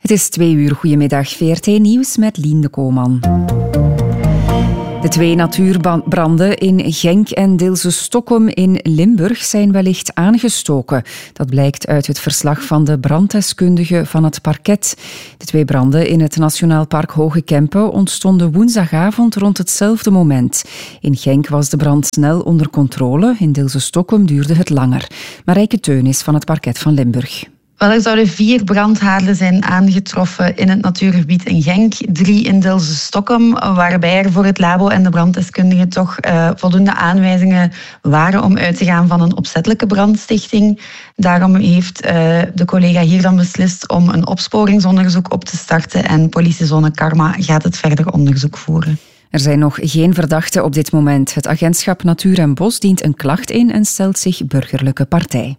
Het is 2:00. Goedemiddag, VRT Nieuws met Lien de Koolman. De 2 natuurbranden in Genk en Deelze-Stokkum in Limburg zijn wellicht aangestoken. Dat blijkt uit het verslag van de branddeskundige van het parket. De 2 branden in het Nationaal Park Hoge Kempen ontstonden woensdagavond rond hetzelfde moment. In Genk was de brand snel onder controle, in Deelze-Stokkum duurde het langer. Marijke Teun is van het parket van Limburg. Wel, er zouden 4 brandhaarden zijn aangetroffen in het natuurgebied in Genk, 3 in Deelze-Stokkum, waarbij er voor het labo en de branddeskundigen toch voldoende aanwijzingen waren om uit te gaan van een opzettelijke brandstichting. Daarom heeft de collega hier dan beslist om een opsporingsonderzoek op te starten en politiezone Karma gaat het verder onderzoek voeren. Er zijn nog geen verdachten op dit moment. Het agentschap Natuur en Bos dient een klacht in en stelt zich burgerlijke partij.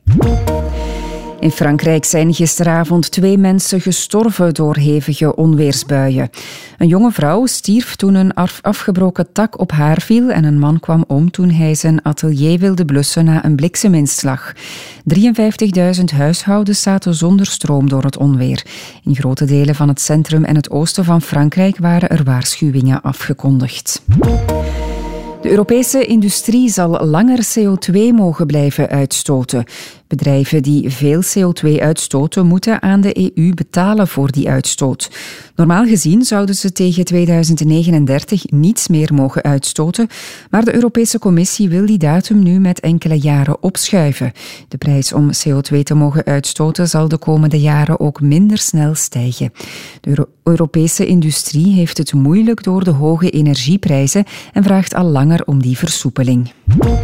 In Frankrijk zijn gisteravond 2 mensen gestorven door hevige onweersbuien. Een jonge vrouw stierf toen een afgebroken tak op haar viel en een man kwam om toen hij zijn atelier wilde blussen na een blikseminslag. 53.000 huishoudens zaten zonder stroom door het onweer. In grote delen van het centrum en het oosten van Frankrijk waren er waarschuwingen afgekondigd. De Europese industrie zal langer CO2 mogen blijven uitstoten. Bedrijven die veel CO2 uitstoten, moeten aan de EU betalen voor die uitstoot. Normaal gezien zouden ze tegen 2039 niets meer mogen uitstoten, maar de Europese Commissie wil die datum nu met enkele jaren opschuiven. De prijs om CO2 te mogen uitstoten zal de komende jaren ook minder snel stijgen. De Europese industrie heeft het moeilijk door de hoge energieprijzen en vraagt al langer om die versoepeling.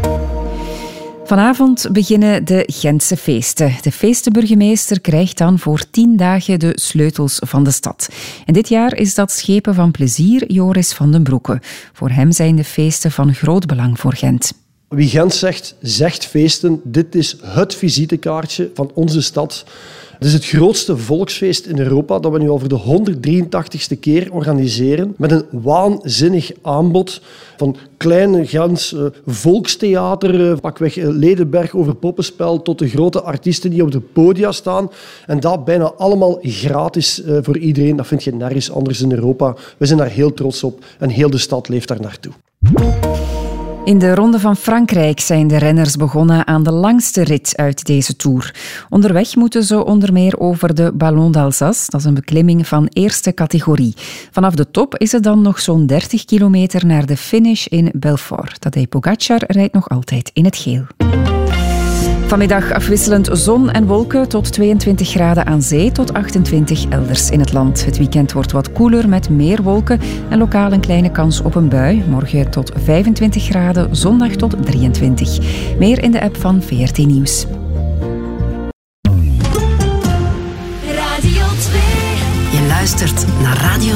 Vanavond beginnen de Gentse feesten. De feestenburgemeester krijgt dan voor 10 dagen de sleutels van de stad. En dit jaar is dat schepen van plezier Joris van den Broeke. Voor hem zijn de feesten van groot belang voor Gent. Wie Gent zegt, zegt feesten. Dit is het visitekaartje van onze stad. Het is het grootste volksfeest in Europa dat we nu al voor de 183ste keer organiseren. Met een waanzinnig aanbod van kleine Gents volkstheater, pakweg Ledenberg over poppenspel, tot de grote artiesten die op de podia staan. En dat bijna allemaal gratis voor iedereen. Dat vind je nergens anders in Europa. We zijn daar heel trots op en heel de stad leeft daar naartoe. In de Ronde van Frankrijk zijn de renners begonnen aan de langste rit uit deze Tour. Onderweg moeten ze onder meer over de Ballon d'Alsace, dat is een beklimming van eerste categorie. Vanaf de top is het dan nog zo'n 30 kilometer naar de finish in Belfort. Tadej Pogačar rijdt nog altijd in het geel. Vanmiddag afwisselend zon en wolken tot 22 graden aan zee tot 28 elders in het land. Het weekend wordt wat koeler met meer wolken en lokaal een kleine kans op een bui. Morgen tot 25 graden, zondag tot 23. Meer in de app van VRT Nieuws. Radio 2. Je luistert naar Radio